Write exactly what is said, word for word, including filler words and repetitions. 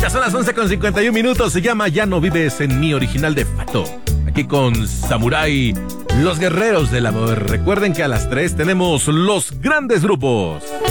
Ya son las once con cincuenta y un minutos. Se llama Ya no vives en mí, original de Fato. Aquí con Samurai, los guerreros del amor. Recuerden que a las tres tenemos los grandes grupos.